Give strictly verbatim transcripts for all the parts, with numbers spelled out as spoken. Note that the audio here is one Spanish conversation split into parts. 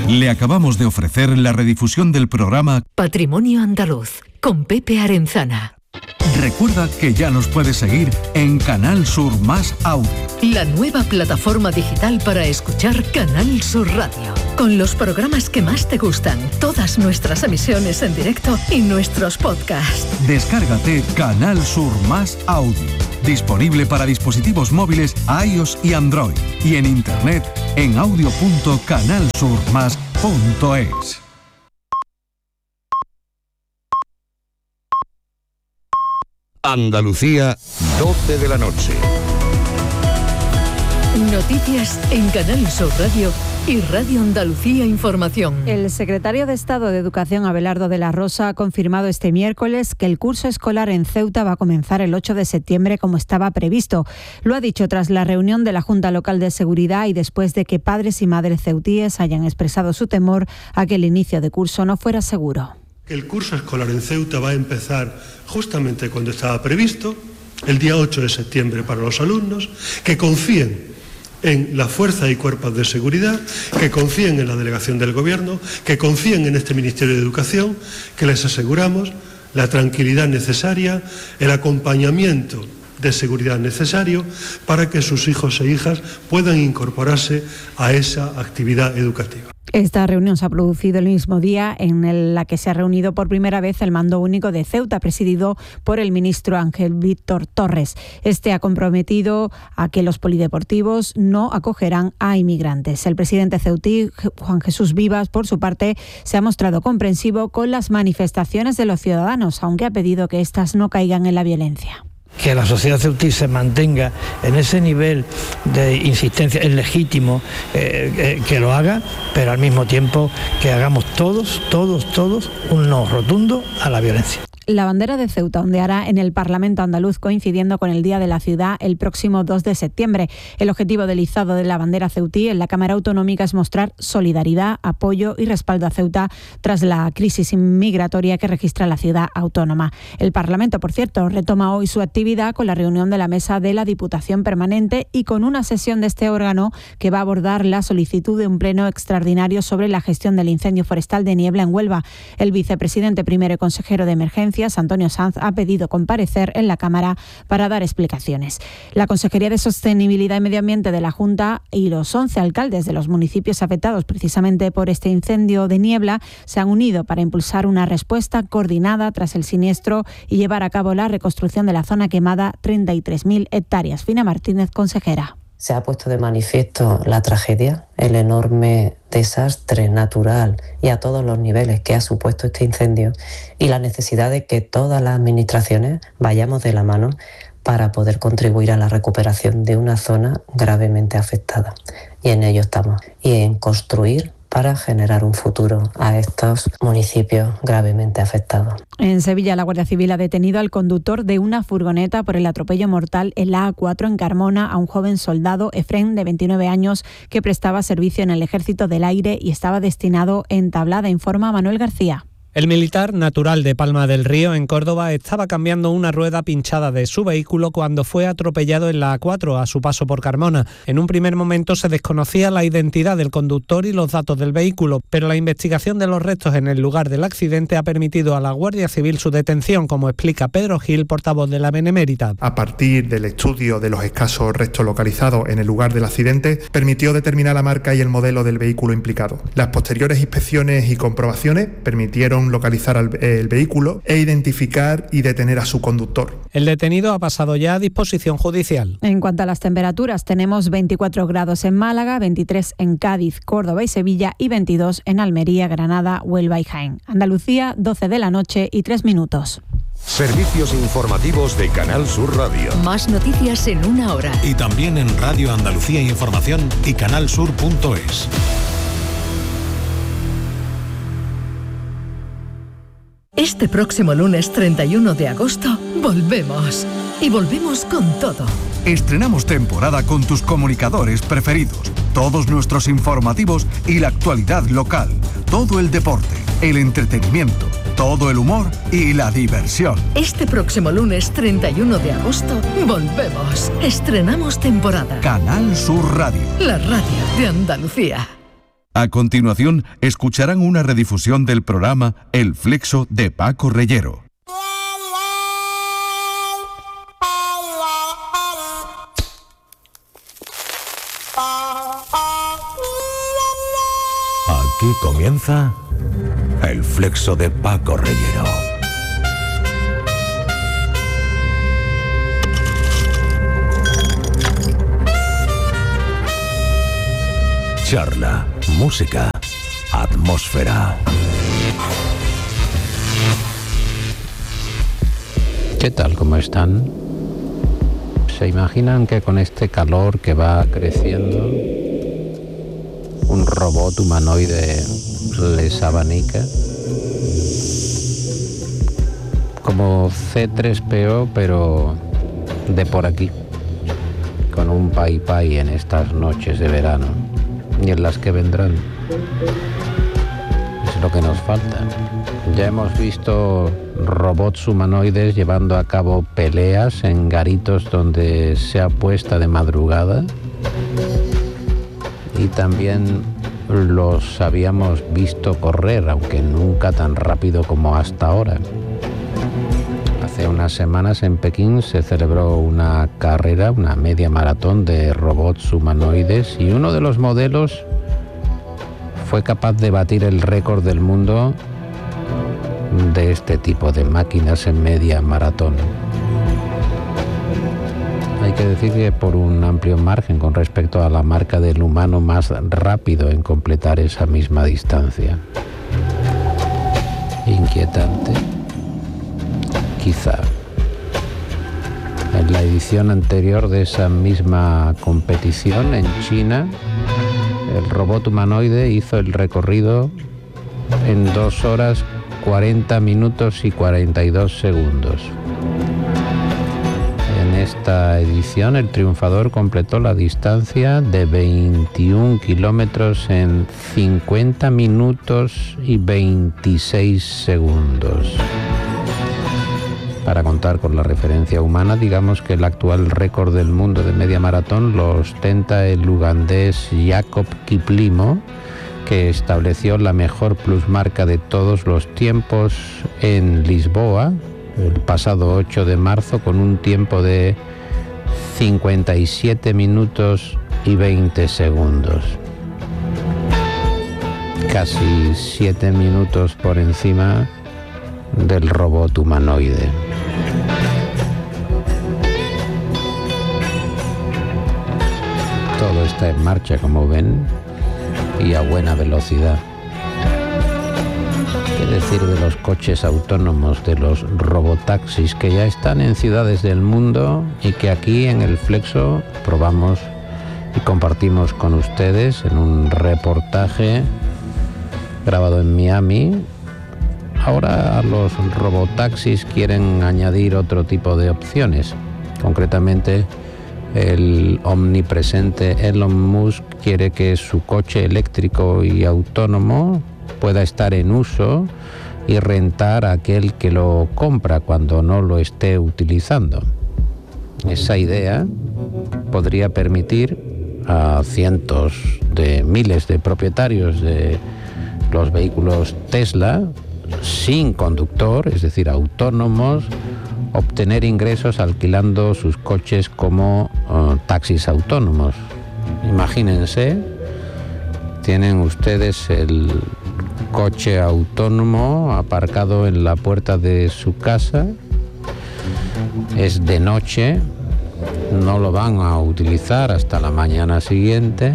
Le acabamos de ofrecer la redifusión del programa Patrimonio Andaluz, con Pepe Arenzana. Recuerda que ya nos puedes seguir en Canal Sur Más Audio, la nueva plataforma digital para escuchar Canal Sur Radio, con los programas que más te gustan, todas nuestras emisiones en directo y nuestros podcasts. Descárgate Canal Sur Más Audio, disponible para dispositivos móviles iOS y Android, y en internet en audio punto canal sur más punto es. Andalucía, doce de la noche. Noticias en Canal Sur Radio y Radio Andalucía Información. El secretario de Estado de Educación, Abelardo de la Rosa, ha confirmado este miércoles que el curso escolar en Ceuta va a comenzar el ocho de septiembre como estaba previsto. Lo ha dicho tras la reunión de la Junta Local de Seguridad y después de que padres y madres ceutíes hayan expresado su temor a que el inicio de curso no fuera seguro. El curso escolar en Ceuta va a empezar justamente cuando estaba previsto, el día ocho de septiembre para los alumnos, que confíen en las fuerzas y cuerpos de seguridad, que confíen en la delegación del Gobierno, que confíen en este Ministerio de Educación, que les aseguramos la tranquilidad necesaria, el acompañamiento de seguridad necesario para que sus hijos e hijas puedan incorporarse a esa actividad educativa. Esta reunión se ha producido el mismo día en la que se ha reunido por primera vez el Mando Único de Ceuta, presidido por el ministro Ángel Víctor Torres. Este ha comprometido a que los polideportivos no acogerán a inmigrantes. El presidente ceutí, Juan Jesús Vivas, por su parte, se ha mostrado comprensivo con las manifestaciones de los ciudadanos, aunque ha pedido que éstas no caigan en la violencia. Que la sociedad ceutí se mantenga en ese nivel de insistencia, es legítimo eh, eh, que lo haga, pero al mismo tiempo que hagamos todos, todos, todos un no rotundo a la violencia. La bandera de Ceuta ondeará en el Parlamento andaluz coincidiendo con el Día de la Ciudad el próximo dos de septiembre. El objetivo del izado de la bandera ceutí en la Cámara Autonómica es mostrar solidaridad, apoyo y respaldo a Ceuta tras la crisis migratoria que registra la ciudad autónoma. El Parlamento, por cierto, retoma hoy su actividad con la reunión de la Mesa de la Diputación Permanente y con una sesión de este órgano que va a abordar la solicitud de un pleno extraordinario sobre la gestión del incendio forestal de Niebla en Huelva. El vicepresidente primero y consejero de Emergencia, Antonio Sanz, ha pedido comparecer en la Cámara para dar explicaciones. La Consejería de Sostenibilidad y Medio Ambiente de la Junta y los once alcaldes de los municipios afectados precisamente por este incendio de Niebla se han unido para impulsar una respuesta coordinada tras el siniestro y llevar a cabo la reconstrucción de la zona quemada, treinta y tres mil hectáreas. Fina Martínez, consejera. Se ha puesto de manifiesto la tragedia, el enorme desastre natural y a todos los niveles que ha supuesto este incendio y la necesidad de que todas las administraciones vayamos de la mano para poder contribuir a la recuperación de una zona gravemente afectada. Y en ello estamos. Y en construir para generar un futuro a estos municipios gravemente afectados. En Sevilla, la Guardia Civil ha detenido al conductor de una furgoneta por el atropello mortal en la A cuatro en Carmona a un joven soldado, Efrén, de veintinueve años, que prestaba servicio en el Ejército del Aire y estaba destinado en Tablada, informa Manuel García. El militar, natural de Palma del Río, en Córdoba, estaba cambiando una rueda pinchada de su vehículo cuando fue atropellado en la A cuatro a su paso por Carmona. En un primer momento se desconocía la identidad del conductor y los datos del vehículo, pero la investigación de los restos en el lugar del accidente ha permitido a la Guardia Civil su detención, como explica Pedro Gil, portavoz de la Benemérita. A partir del estudio de los escasos restos localizados en el lugar del accidente, permitió determinar la marca y el modelo del vehículo implicado. Las posteriores inspecciones y comprobaciones permitieron localizar el, el vehículo e identificar y detener a su conductor. El detenido ha pasado ya a disposición judicial. En cuanto a las temperaturas, tenemos veinticuatro grados en Málaga, veintitrés en Cádiz, Córdoba y Sevilla y veintidós en Almería, Granada, Huelva y Jaén. Andalucía, doce de la noche y tres minutos. Servicios informativos de Canal Sur Radio. Más noticias en una hora. Y también en Radio Andalucía Información y canal sur punto es. Este próximo lunes treinta y uno de agosto volvemos. Y volvemos con todo. Estrenamos temporada con tus comunicadores preferidos, todos nuestros informativos y la actualidad local, todo el deporte, el entretenimiento, todo el humor y la diversión. Este próximo lunes treinta y uno de agosto volvemos. Estrenamos temporada. Canal Sur Radio. La radio de Andalucía. A continuación, escucharán una redifusión del programa El Flexo de Paco Reyero. Aquí comienza El Flexo de Paco Reyero. Charla, música, atmósfera. ¿Qué tal? ¿Cómo están? ¿Se imaginan que con este calor que va creciendo, un robot humanoide les abanica? Como C tres P O, pero de por aquí, con un pai pai en estas noches de verano y en las que vendrán. Es lo que nos falta. Ya hemos visto robots humanoides llevando a cabo peleas en garitos donde se apuesta de madrugada, y también los habíamos visto correr, aunque nunca tan rápido como hasta ahora. Hace unas semanas en Pekín se celebró una carrera, una media maratón de robots humanoides, y uno de los modelos fue capaz de batir el récord del mundo de este tipo de máquinas en media maratón. Hay que decir que por un amplio margen con respecto a la marca del humano más rápido en completar esa misma distancia. Inquietante. Quizá. En la edición anterior de esa misma competición en China, el robot humanoide hizo el recorrido en dos horas, cuarenta minutos y cuarenta y dos segundos. En esta edición, el triunfador completó la distancia de veintiún kilómetros en cincuenta minutos y veintiséis segundos. Para contar con la referencia humana, digamos que el actual récord del mundo de media maratón lo ostenta el ugandés Jacob Kiplimo, que estableció la mejor plusmarca de todos los tiempos en Lisboa el pasado ocho de marzo con un tiempo de cincuenta y siete minutos y veinte segundos. Casi siete minutos por encima del robot humanoide. Todo está en marcha, como ven, y a buena velocidad. ¿Qué decir de los coches autónomos, de los robotaxis que ya están en ciudades del mundo y que aquí en el Flexo probamos y compartimos con ustedes en un reportaje grabado en Miami? Ahora los robotaxis quieren añadir otro tipo de opciones. Concretamente, el omnipresente Elon Musk quiere que su coche eléctrico y autónomo pueda estar en uso y rentar a aquel que lo compra cuando no lo esté utilizando. Esa idea podría permitir a cientos de miles de propietarios de los vehículos Tesla sin conductor, es decir, autónomos, obtener ingresos alquilando sus coches como uh, taxis autónomos. Imagínense, tienen ustedes el coche autónomo aparcado en la puerta de su casa, es de noche, no lo van a utilizar hasta la mañana siguiente,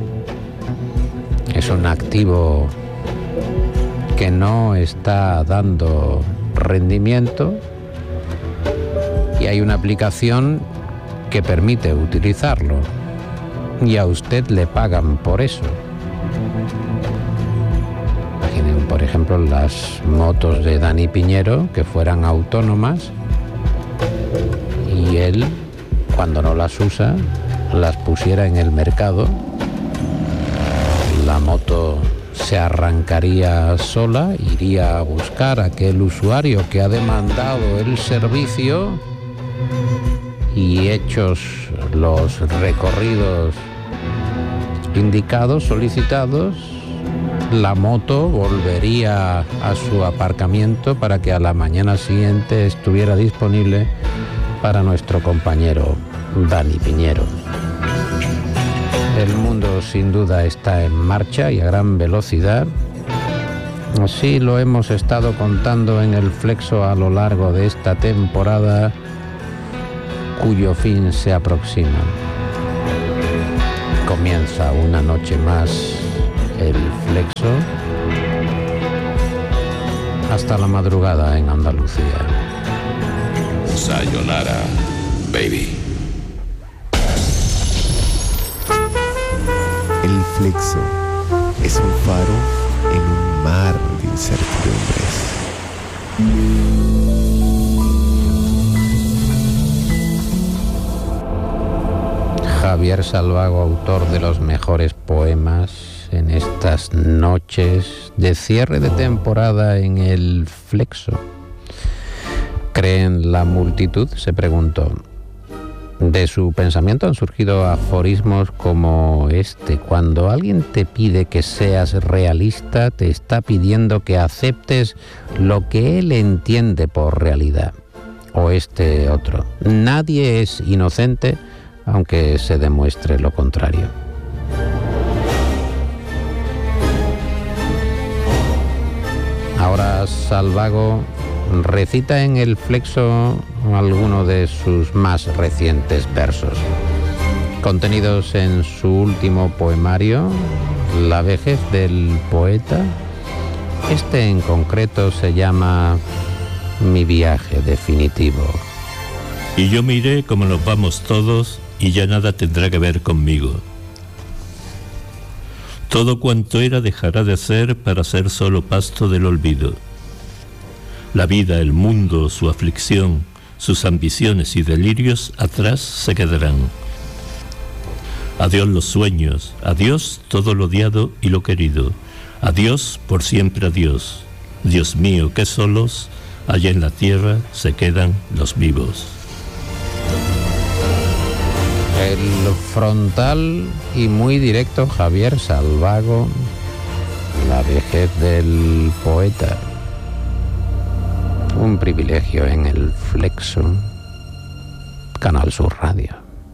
es un activo que no está dando rendimiento y hay una aplicación que permite utilizarlo y a usted le pagan por eso. Imaginen, por ejemplo, las motos de Dani Piñero que fueran autónomas y él, cuando no las usa, las pusiera en el mercado. La moto se arrancaría sola, iría a buscar a aquel usuario que ha demandado el servicio y hechos los recorridos indicados, solicitados, la moto volvería a su aparcamiento para que a la mañana siguiente estuviera disponible para nuestro compañero Dani Piñero. El mundo sin duda está en marcha y a gran velocidad. Así lo hemos estado contando en el Flexo a lo largo de esta temporada, cuyo fin se aproxima. Comienza una noche más el Flexo hasta la madrugada en Andalucía. Sayonara, baby. El Flexo es un faro en un mar de incertidumbres. Javier Salvago, autor de los mejores poemas en estas noches de cierre de temporada en el Flexo. ¿Cree en la multitud?, se preguntó. De su pensamiento han surgido aforismos como este: cuando alguien te pide que seas realista, te está pidiendo que aceptes lo que él entiende por realidad. O este otro: nadie es inocente aunque se demuestre lo contrario. Ahora Salvago recita en el Flexo alguno de sus más recientes versos, contenidos en su último poemario, La vejez del poeta. Este en concreto se llama Mi viaje definitivo. Y yo miré como nos vamos todos y ya nada tendrá que ver conmigo. Todo cuanto era dejará de ser para ser solo pasto del olvido. La vida, el mundo, su aflicción, sus ambiciones y delirios atrás se quedarán. Adiós los sueños, adiós todo lo odiado y lo querido. Adiós por siempre adiós. Dios mío, qué solos allá en la tierra se quedan los vivos. El frontal y muy directo Javier Salvago, La vejez del poeta. Un privilegio en el Flexo, Canal Sur Radio.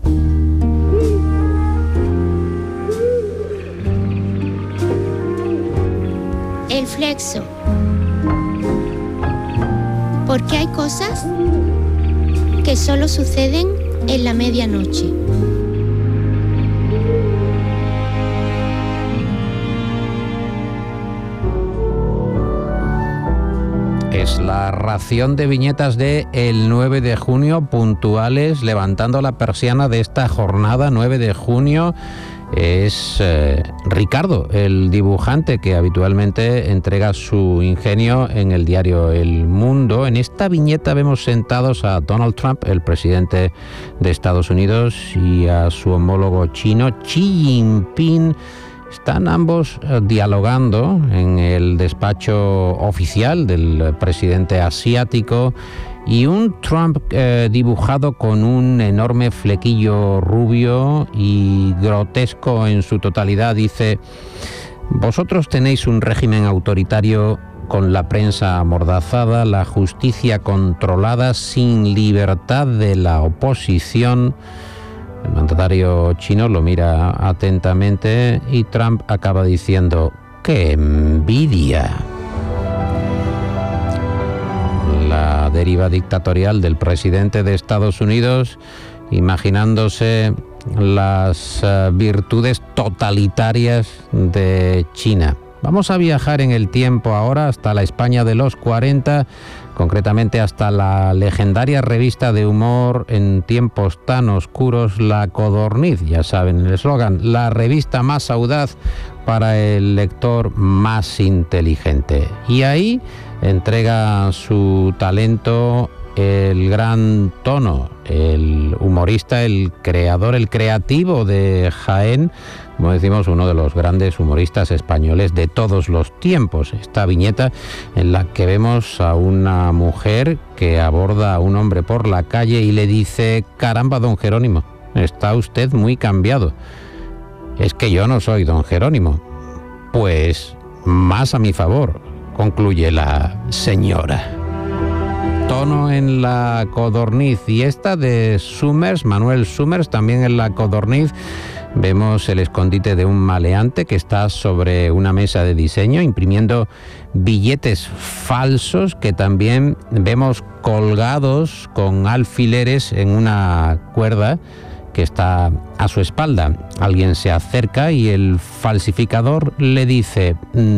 El Flexo. Porque hay cosas que solo suceden en la medianoche. Es la ración de viñetas de el nueve de junio, puntuales, levantando la persiana de esta jornada nueve de junio. Es eh, Ricardo, el dibujante que habitualmente entrega su ingenio en el diario El Mundo. En esta viñeta vemos sentados a Donald Trump, el presidente de Estados Unidos, y a su homólogo chino, Xi Jinping. Están ambos eh, dialogando en el despacho oficial del presidente asiático, y un Trump eh, dibujado con un enorme flequillo rubio y grotesco en su totalidad dice: vosotros tenéis un régimen autoritario con la prensa amordazada, la justicia controlada, sin libertad de la oposición. El mandatario chino lo mira atentamente y Trump acaba diciendo: ¡qué envidia! La deriva dictatorial del presidente de Estados Unidos, imaginándose las uh, virtudes totalitarias de China. Vamos a viajar en el tiempo ahora hasta la España de los cuarenta, concretamente hasta la legendaria revista de humor en tiempos tan oscuros, La Codorniz. Ya saben el eslogan: la revista más audaz para el lector más inteligente. Y ahí entrega su talento el gran Tono, el humorista, el creador, el creativo de Jaén, como decimos, uno de los grandes humoristas españoles de todos los tiempos. Esta viñeta en la que vemos a una mujer que aborda a un hombre por la calle y le dice: caramba, don Jerónimo, está usted muy cambiado. Es que yo no soy don Jerónimo. Pues más a mi favor, concluye la señora. Tono en la codorniz, y esta de Summers, Manuel Summers, también en la codorniz. Vemos el escondite de un maleante que está sobre una mesa de diseño imprimiendo billetes falsos que también vemos colgados con alfileres en una cuerda que está a su espalda. Alguien se acerca y el falsificador le dice: